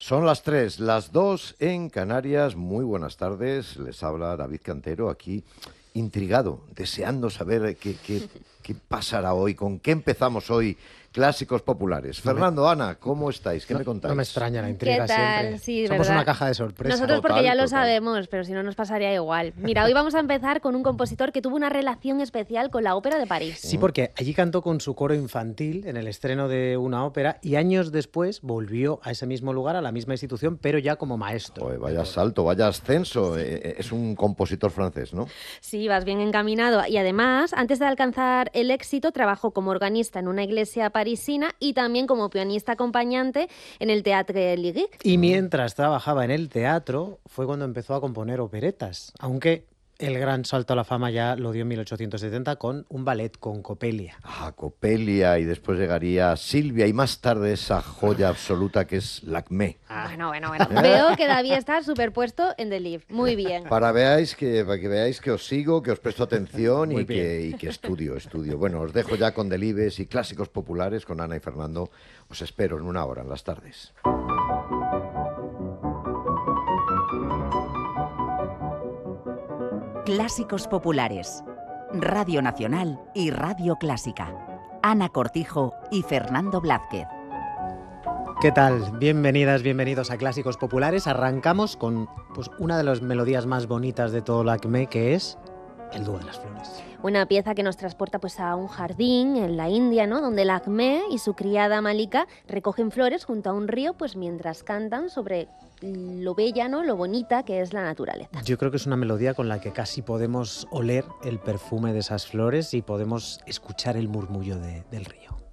Son las 3, las 2 en Canarias. Muy buenas tardes. Les habla David Cantero aquí, intrigado, deseando saber qué pasará hoy, con qué empezamos hoy. Clásicos populares. Fernando, Ana, ¿cómo estáis? ¿Qué me contáis? No me extraña la intriga ¿Qué tal? siempre. Sí, Somos ¿verdad? una caja de sorpresa. Nosotros porque Total, ya lo total. sabemos, pero si no nos pasaría igual. Mira, hoy vamos a empezar con un compositor que tuvo una relación especial con la Ópera de París. Sí, porque allí cantó con su coro infantil en el estreno de una ópera y años después volvió a ese mismo lugar, a la misma institución, pero ya como maestro. Joder, vaya salto, vaya ascenso. Es un compositor francés, ¿no? Sí, vas bien encaminado. Y además, antes de alcanzar el éxito, trabajó como organista en una iglesia parisina y también como pianista acompañante en el Théâtre Lyrique. Y mientras trabajaba en el teatro fue cuando empezó a componer operetas, aunque el gran salto a la fama ya lo dio en 1870 con un ballet con Coppelia. Coppelia, y después llegaría Silvia y más tarde esa joya absoluta que es Lacmé. Bueno. Veo que David está superpuesto en The Live. Muy bien. Para que veáis que os sigo, que os presto atención Muy y que estudio. Bueno, os dejo ya con Delibes y clásicos populares con Ana y Fernando. Os espero en una hora, en las tardes. Clásicos populares. Radio Nacional y Radio Clásica. Ana Cortijo y Fernando Blázquez. ¿Qué tal? Bienvenidas, bienvenidos a Clásicos Populares. Arrancamos con una de las melodías más bonitas de todo Lacmé, que es el Dúo de las Flores. Una pieza que nos transporta a un jardín en la India, ¿no? Donde Lacmé y su criada Malika recogen flores junto a un río, mientras cantan sobre lo bella, ¿no? Lo bonita que es la naturaleza. Yo creo que es una melodía con la que casi podemos oler el perfume de esas flores y podemos escuchar el murmullo del río.